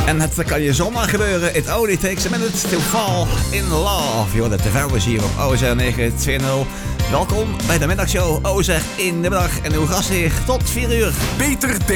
En het kan je zomaar gebeuren. It only takes a minute to fall in love. Yo, de TV is hier op OZ 920. Welkom bij de middagshow OZ in de middag. En uw gastheer tot 4 uur. Peter de